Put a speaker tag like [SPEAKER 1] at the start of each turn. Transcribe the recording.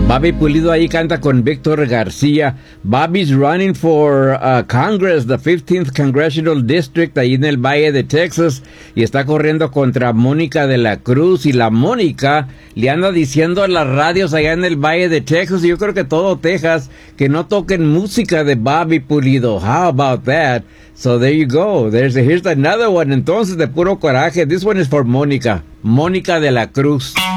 [SPEAKER 1] Bobby Pulido ahí canta con Víctor García. Bobby's running for Congress, the 15th Congressional District, ahí en el Valle de Texas, y está corriendo contra Mónica de la Cruz, y la Mónica le anda diciendo a las radios allá en el Valle de Texas, y yo creo que todo Texas, que no toquen música de Bobby Pulido. How about that? So there you go. Here's another one, entonces, de puro coraje. This one is for Mónica. Mónica de la Cruz.